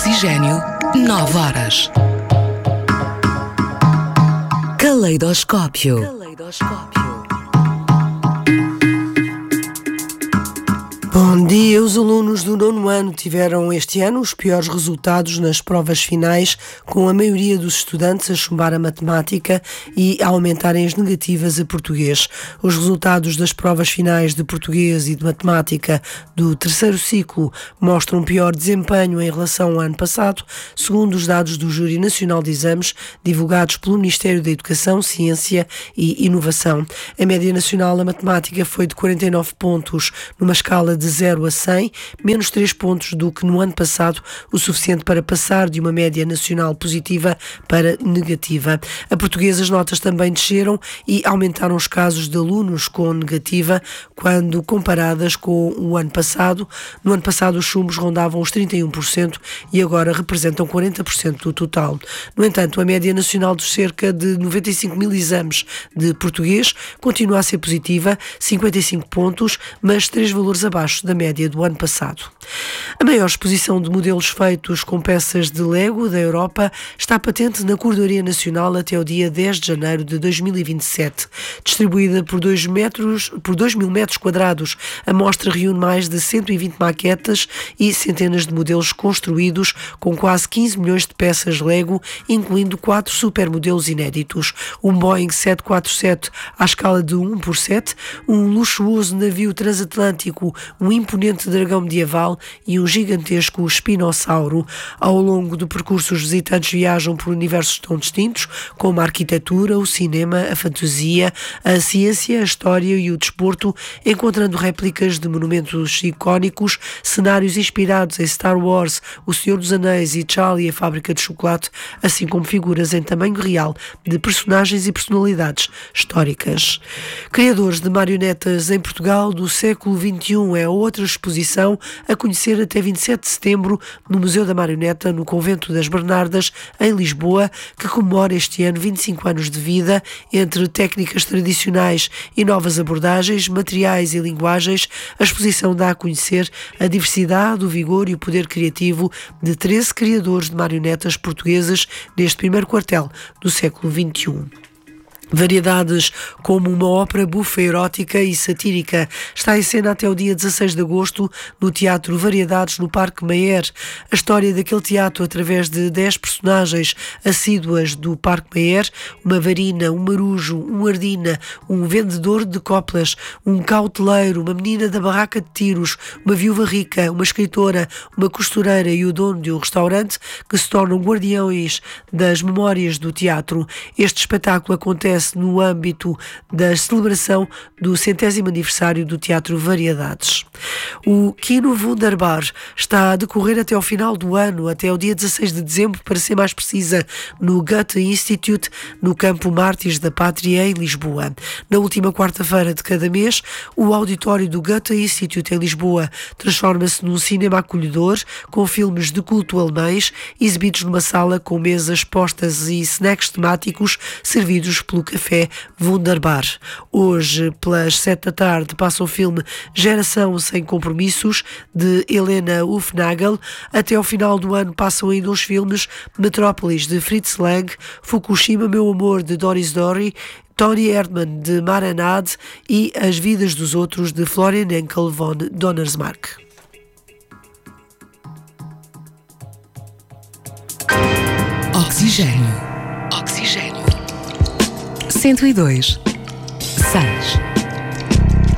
Oxigênio, 9 horas. Caleidoscópio. Bom dia. Os alunos do 9º ano tiveram este ano os piores resultados nas provas finais, com a maioria dos estudantes a chumbar a matemática e a aumentarem as negativas a português. Os resultados das provas finais de português e de matemática do terceiro ciclo mostram pior desempenho em relação ao ano passado, segundo os dados do Júri Nacional de Exames divulgados pelo Ministério da Educação, Ciência e Inovação. A média nacional na matemática foi de 49 pontos, numa escala de 0 a 100, menos 3 pontos do que no ano passado, o suficiente para passar de uma média nacional positiva para negativa. A portuguesa, as notas também desceram e aumentaram os casos de alunos com negativa quando comparadas com o ano passado. No ano passado os chumbos rondavam os 31% e agora representam 40% do total. No entanto, a média nacional dos cerca de 95 mil exames de português continua a ser positiva, 55 pontos, mas 3 valores abaixo da média do ano passado. A maior exposição de modelos feitos com peças de Lego da Europa está patente na Corredoria Nacional até o dia 10 de janeiro de 2027. Distribuída por 2 mil metros quadrados, a mostra reúne mais de 120 maquetas e centenas de modelos construídos com quase 15 milhões de peças Lego, incluindo 4 supermodelos inéditos. Um Boeing 747 à escala de 1:7, um luxuoso navio transatlântico, um imponente dragão medieval e um gigantesco espinossauro. Ao longo do percurso, os visitantes viajam por universos tão distintos como a arquitetura, o cinema, a fantasia, a ciência, a história e o desporto, encontrando réplicas de monumentos icónicos, cenários inspirados em Star Wars, O Senhor dos Anéis e Charlie e a Fábrica de Chocolate, assim como figuras em tamanho real de personagens e personalidades históricas. Criadores de marionetas em Portugal do século XXI é outra exposição a conhecer até 27 de setembro no Museu da Marioneta, no Convento das Bernardas, em Lisboa, que comemora este ano 25 anos de vida. Entre técnicas tradicionais e novas abordagens, materiais e linguagens, a exposição dá a conhecer a diversidade, o vigor e o poder criativo de 13 criadores de marionetas portuguesas neste primeiro quartel do século XXI. Variedades como uma ópera bufa erótica e satírica está em cena até o dia 16 de agosto no Teatro Variedades, no Parque Mayer. A história daquele teatro através de 10 personagens assíduas do Parque Mayer, uma varina, um marujo, um ardina, um vendedor de coplas, um cauteleiro, uma menina da barraca de tiros, uma viúva rica, uma escritora, uma costureira e o dono de um restaurante que se tornam guardiões das memórias do teatro. Este espetáculo acontece no âmbito da celebração do 100º aniversário do Teatro Variedades. O Kino Wunderbar está a decorrer até ao final do ano, até o dia 16 de dezembro, para ser mais precisa, no Goethe Institute, no Campo Mártires da Pátria, em Lisboa. Na última quarta-feira de cada mês, o auditório do Goethe Institute em Lisboa transforma-se num cinema acolhedor, com filmes de culto alemães, exibidos numa sala com mesas postas e snacks temáticos servidos pelo Café Wunderbar. Hoje, pelas 7 da tarde, passa o filme Geração Sem Compromissos, de Helena Hufnagel. Até ao final do ano passam ainda os filmes Metrópolis, de Fritz Lang, Fukushima, Meu Amor, de Doris Dori, Tony Erdmann, de Maranhad e As Vidas dos Outros, de Florian Henkel von Donnersmarck. Oxigênio. 102.6